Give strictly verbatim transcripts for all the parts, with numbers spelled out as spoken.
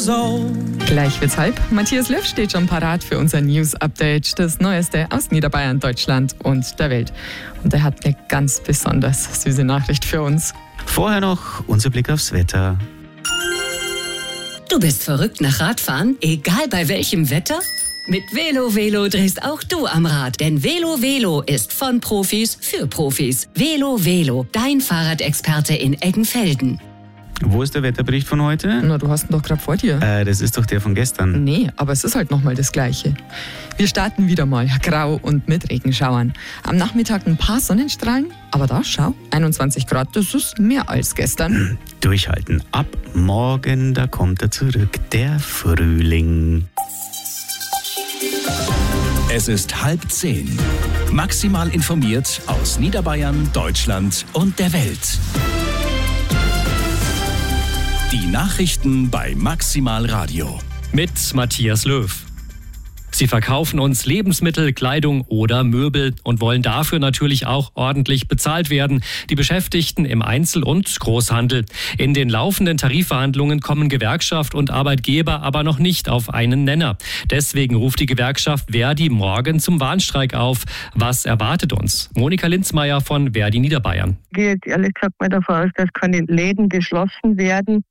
years old. Gleich wird's halb. Matthias Löw steht schon parat für unser News-Update, das Neueste aus Niederbayern, Deutschland und der Welt. Und er hat eine ganz besonders süße Nachricht für uns. Vorher noch unser Blick aufs Wetter. Du bist verrückt nach Radfahren, egal bei welchem Wetter? Mit Velo Velo drehst auch du am Rad, denn Velo Velo ist von Profis für Profis. Velo Velo, dein Fahrradexperte in Eggenfelden. Wo ist der Wetterbericht von heute? Na, du hast ihn doch gerade vor dir. Äh, das ist doch der von gestern. Nee, aber es ist halt nochmal das Gleiche. Wir starten wieder mal grau und mit Regenschauern. Am Nachmittag ein paar Sonnenstrahlen, aber da, schau, einundzwanzig Grad, das ist mehr als gestern. Durchhalten. Ab morgen, da kommt er zurück, der Frühling. Es ist halb zehn. Maximal informiert aus Niederbayern, Deutschland und der Welt. Die Nachrichten bei Maximal Radio. Mit Matthias Löw. Sie verkaufen uns Lebensmittel, Kleidung oder Möbel und wollen dafür natürlich auch ordentlich bezahlt werden. Die Beschäftigten im Einzel- und Großhandel. In den laufenden Tarifverhandlungen kommen Gewerkschaft und Arbeitgeber aber noch nicht auf einen Nenner. Deswegen ruft die Gewerkschaft Verdi morgen zum Warnstreik auf. Was erwartet uns? Monika Linzmeier von Verdi Niederbayern. Ich gehe ehrlich gesagt mal davon aus, dass keine Läden geschlossen werden.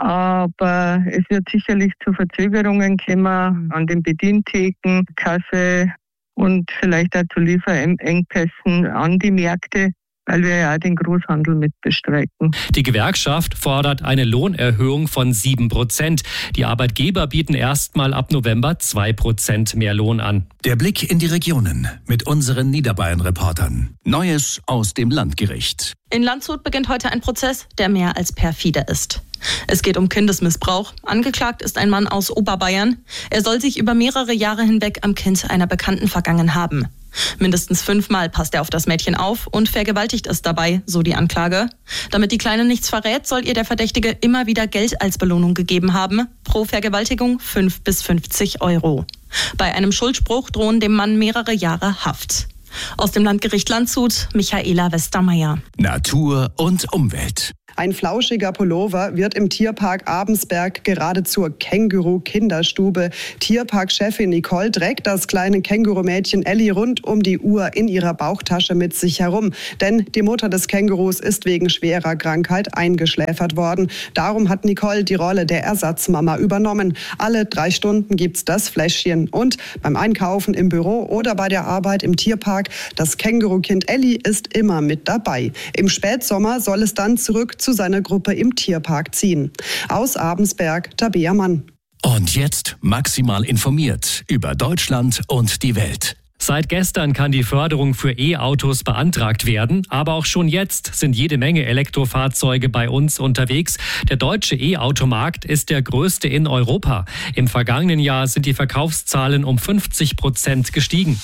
Aber es wird sicherlich zu Verzögerungen kommen an den Bedientheken, Kasse und vielleicht auch zu Lieferengpässen an die Märkte, weil wir ja auch den Großhandel mit bestreiten. Die Gewerkschaft fordert eine Lohnerhöhung von sieben Prozent. Die Arbeitgeber bieten erstmal ab November zwei Prozent mehr Lohn an. Der Blick in die Regionen mit unseren Niederbayern-Reportern. Neues aus dem Landgericht. In Landshut beginnt heute ein Prozess, der mehr als perfide ist. Es geht um Kindesmissbrauch. Angeklagt ist ein Mann aus Oberbayern. Er soll sich über mehrere Jahre hinweg am Kind einer Bekannten vergangen haben. Mindestens fünfmal passt er auf das Mädchen auf und vergewaltigt es dabei, so die Anklage. Damit die Kleine nichts verrät, soll ihr der Verdächtige immer wieder Geld als Belohnung gegeben haben. Pro Vergewaltigung fünf bis fünfzig Euro. Bei einem Schuldspruch drohen dem Mann mehrere Jahre Haft. Aus dem Landgericht Landshut, Michaela Westermeier. Natur und Umwelt. Ein flauschiger Pullover wird im Tierpark Abensberg gerade zur Känguru-Kinderstube. Tierparkchefin Nicole trägt das kleine Kängurumädchen Ellie rund um die Uhr in ihrer Bauchtasche mit sich herum. Denn die Mutter des Kängurus ist wegen schwerer Krankheit eingeschläfert worden. Darum hat Nicole die Rolle der Ersatzmama übernommen. Alle drei Stunden gibt's das Fläschchen. Und beim Einkaufen im Büro oder bei der Arbeit im Tierpark, das Kängurukind Ellie ist immer mit dabei. Im Spätsommer soll es dann zurück zu seiner Gruppe im Tierpark ziehen. Aus Abensberg, Tabea Mann. Und jetzt maximal informiert über Deutschland und die Welt. Seit gestern kann die Förderung für E-Autos beantragt werden, aber auch schon jetzt sind jede Menge Elektrofahrzeuge bei uns unterwegs. Der deutsche E-Automarkt ist der größte in Europa. Im vergangenen Jahr sind die Verkaufszahlen um fünfzig Prozent gestiegen.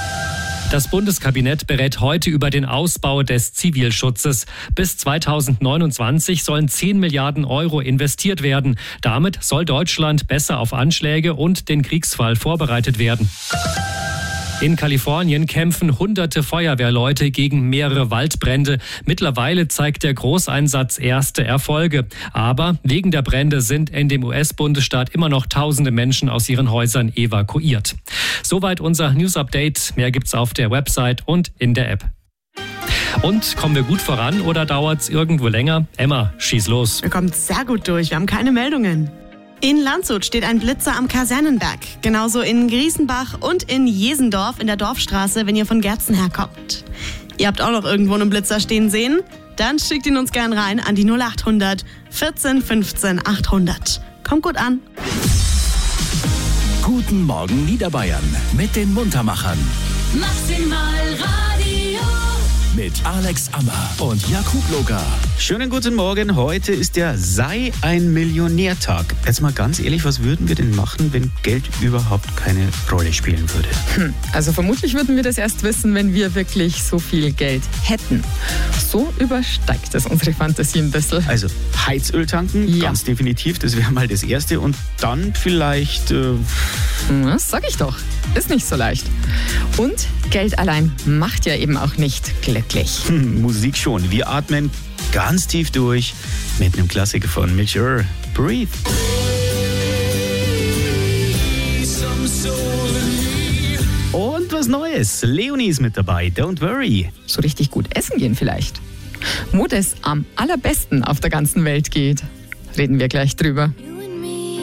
Das Bundeskabinett berät heute über den Ausbau des Zivilschutzes. Bis zweitausendneunundzwanzig sollen zehn Milliarden Euro investiert werden. Damit soll Deutschland besser auf Anschläge und den Kriegsfall vorbereitet werden. In Kalifornien kämpfen hunderte Feuerwehrleute gegen mehrere Waldbrände. Mittlerweile zeigt der Großeinsatz erste Erfolge. Aber wegen der Brände sind in dem U S-Bundesstaat immer noch tausende Menschen aus ihren Häusern evakuiert. Soweit unser News-Update. Mehr gibt's auf der Website und in der App. Und kommen wir gut voran oder dauert's irgendwo länger? Emma, schieß los. Wir kommen sehr gut durch. Wir haben keine Meldungen. In Landshut steht ein Blitzer am Kasernenberg. Genauso in Griesenbach und in Jesendorf in der Dorfstraße, wenn ihr von Gerzen herkommt. Ihr habt auch noch irgendwo einen Blitzer stehen sehen? Dann schickt ihn uns gern rein an die null acht hundert vierzehn fünfzehn achthundert. Kommt gut an. Guten Morgen Niederbayern mit den Muntermachern. Maximal Radio. Mit Alex Ammer und Jakub Loga. Schönen guten Morgen. Heute ist der Sei ein Millionär-Tag. Jetzt mal ganz ehrlich, was würden wir denn machen, wenn Geld überhaupt keine Rolle spielen würde? Hm, also vermutlich würden wir das erst wissen, wenn wir wirklich so viel Geld hätten. So übersteigt es unsere Fantasie ein bisschen. Also Heizöl tanken, ja. Ganz definitiv, das wäre mal das Erste. Und dann vielleicht... Äh das sag ich doch. Ist nicht so leicht. Und Geld allein macht ja eben auch nicht glücklich. Hm, Musik schon. Wir atmen ganz tief durch mit einem Klassiker von Mitchell. Breathe. Und was Neues. Leonie ist mit dabei. Don't worry. So richtig gut essen gehen vielleicht. Wo das am allerbesten auf der ganzen Welt geht, reden wir gleich drüber.